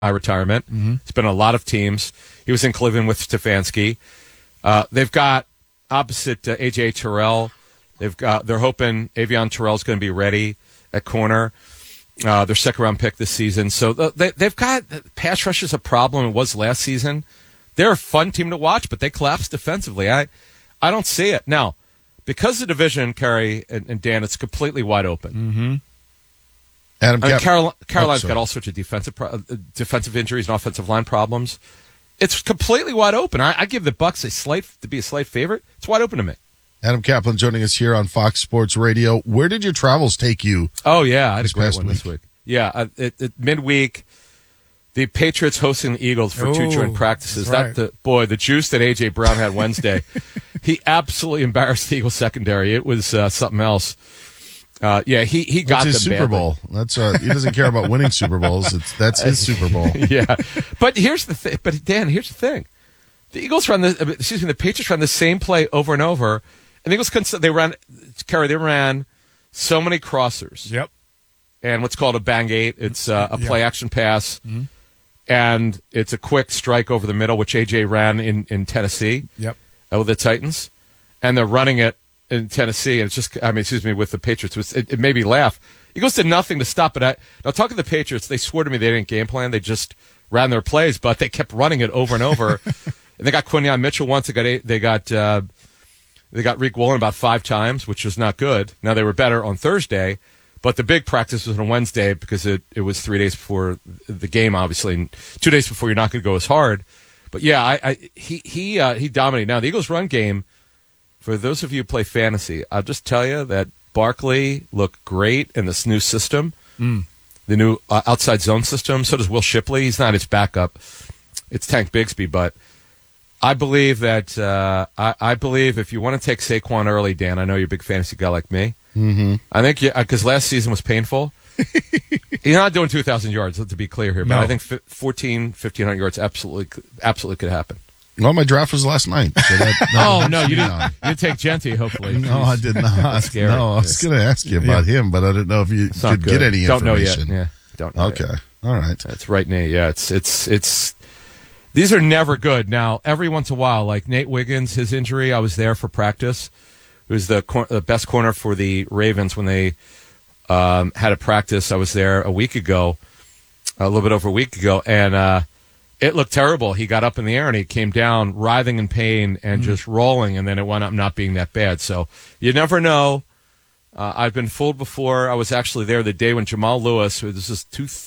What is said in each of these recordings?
retirement. He's been on a lot of teams. He was in Cleveland with Stefanski. They've got opposite A.J. Terrell. They're hoping Avion Terrell's going to be ready at corner. Their second-round pick this season. So they've got pass rush is a problem. It was last season. They're a fun team to watch, but they collapsed defensively. I don't see it. Now, because the division, Kerry and Dan, it's completely wide open. Carolina's got all sorts of defensive injuries and offensive line problems. It's completely wide open. I give the Bucs to be a slight favorite. It's wide open to me. Adam Kaplan joining us here on Fox Sports Radio. Where did your travels take you? Oh, yeah. I had a great one this week. Yeah. Midweek, the Patriots hosting the Eagles for 2 joint practices. Right. The juice that A.J. Brown had Wednesday. He absolutely embarrassed the Eagles secondary. It was something else. He got his them Super Bowl. That's he doesn't care about winning Super Bowls. That's his Super Bowl. Yeah, but here's the thing. But Dan, here's the thing: the Patriots run the same play over and over, and the Eagles they ran so many crossers. Yep. And what's called a bang eight. It's a play action pass, and it's a quick strike over the middle, which AJ ran in Tennessee. Yep. With the Titans, and they're running it in Tennessee, and it's just, with the Patriots, it made me laugh. He goes to nothing to stop it. Now, talking to the Patriots, they swore to me they didn't game plan. They just ran their plays, but they kept running it over and over. And they got Quinyon Mitchell once. They got Reek Woolen about 5 times, which was not good. Now, they were better on Thursday, but the big practice was on Wednesday because it was 3 days before the game, obviously, and 2 days before you're not going to go as hard. But, yeah, he dominated. Now, the Eagles' run game, for those of you who play fantasy, I'll just tell you that Barkley looked great in this new system, the new outside zone system. So does Will Shipley. He's not his backup. It's Tank Bigsby. But I believe that I believe if you want to take Saquon early, Dan, I know you're a big fantasy guy like me. Mm-hmm. I think because last season was painful. He's not doing 2,000 yards, to be clear here. But I think 1,500 yards absolutely could happen. Well, my draft was last night. So no, you didn't take Genty, hopefully. No, I did not. No, I was going to ask you about him, but I didn't know if you could get any information. Don't know yet. Yeah, don't know Okay. yet. All right. That's right, Nate. Yeah, it's these are never good. Now, every once in a while, like Nate Wiggins, his injury, I was there for practice. It was the best corner for the Ravens when they had a practice. I was there a little bit over a week ago, and it looked terrible. He got up in the air and he came down writhing in pain and just rolling, and then it wound up not being that bad. So you never know. I've been fooled before. I was actually there the day when Jamal Lewis, this is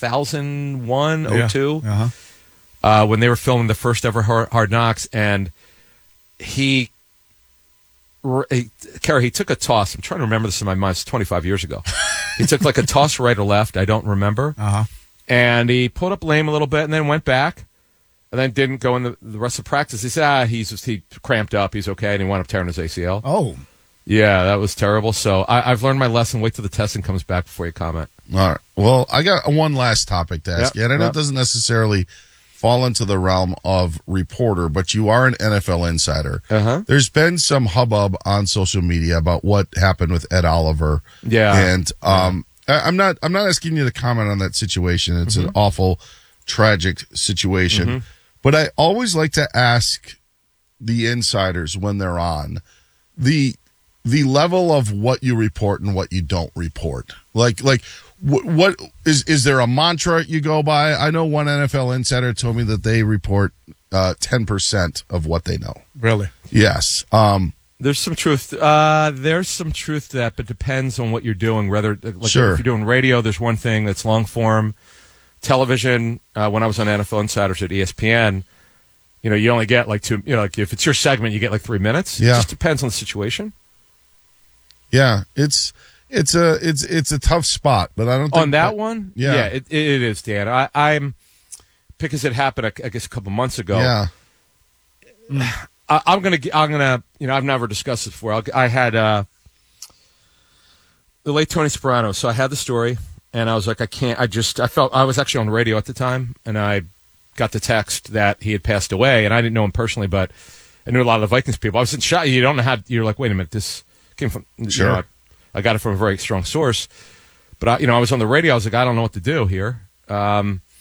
2001, 02, when they were filming the first ever Hard Knocks, and he took a toss. I'm trying to remember this in my mind. It's 25 years ago. He took like a toss right or left. I don't remember. And he pulled up lame a little bit and then went back and then didn't go in the rest of practice. He said, he cramped up. He's okay. And he wound up tearing his ACL. Oh. Yeah, that was terrible. So I've learned my lesson. Wait till the testing comes back before you comment. All right. Well, I got one last topic to ask you. And I know it doesn't necessarily fall into the realm of reporter, but you are an NFL insider. There's been some hubbub on social media about what happened with Ed Oliver. Yeah. And I'm not asking you to comment on that situation. It's an awful, tragic situation. But I always like to ask the insiders when they're on the level of what you report and what you don't report. Like what is there a mantra you go by? I know one NFL insider told me that they report 10% of what they know. Really? Yes. There's some truth. There's some truth to that, but depends on what you're doing. If you're doing radio, there's one thing that's long form. Television. When I was on NFL Insiders at ESPN, you only get like 2. Like if it's your segment, you get like 3 minutes. Yeah. It just depends on the situation. Yeah, it's a tough spot, but I don't think on that one. Yeah, it is, Dan. I'm because it happened, I guess, a couple months ago. Yeah. I'm gonna. I've never discussed this before. I had the late Tony Soprano, so I had the story, and I was like, I can't. I felt I was actually on radio at the time, and I got the text that he had passed away, and I didn't know him personally, but I knew a lot of the Vikings people. I was in shock. You don't know how. You're like, wait a minute, this came from. Sure. I got it from a very strong source, but I was on the radio. I was like, I don't know what to do here.